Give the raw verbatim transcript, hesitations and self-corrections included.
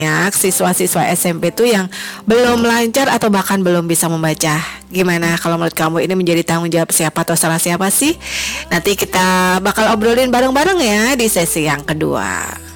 banyak siswa-siswa S M P tuh yang belum lancar atau bahkan belum bisa membaca. Gimana kalau menurut kamu ini menjadi tanggung jawab siapa atau salah siapa sih? Nanti kita bakal obrolin bareng-bareng ya di sesi yang kedua.